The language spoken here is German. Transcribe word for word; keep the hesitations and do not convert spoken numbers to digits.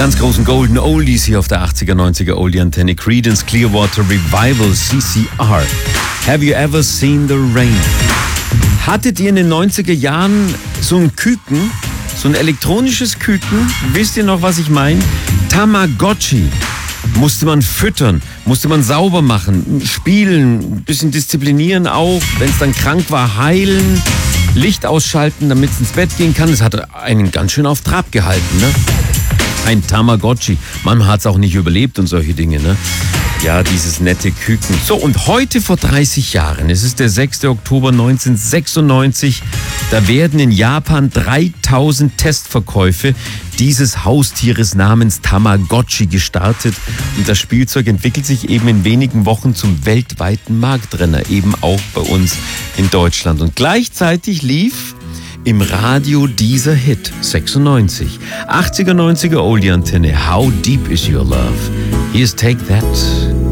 ganz großen Golden Oldies hier auf der achtziger, neunziger Oldie-Antenne. Creedence Clearwater Revival, C C R. Have you ever seen the rain? Hattet ihr in den neunziger Jahren so ein Küken, so ein elektronisches Küken? Wisst ihr noch, was ich meine? Tamagotchi. Musste man füttern, musste man sauber machen, spielen, ein bisschen disziplinieren auch, wenn es dann krank war, heilen, Licht ausschalten, damit es ins Bett gehen kann. Das hat einen ganz schön auf Trab gehalten, ne? Ein Tamagotchi. Man hat es auch nicht überlebt und solche Dinge, ne? Ja, dieses nette Küken. So, und heute vor dreißig Jahren, es ist der sechster Oktober neunzehnhundertsechsundneunzig, da werden in Japan dreitausend Testverkäufe dieses Haustieres namens Tamagotchi gestartet. Und das Spielzeug entwickelt sich eben in wenigen Wochen zum weltweiten Marktrenner, eben auch bei uns in Deutschland. Und gleichzeitig lief im Radio dieser Hit, sechsundneunzig. achtziger, neunziger Oldie-Antenne, How Deep Is Your Love? Here's Take That.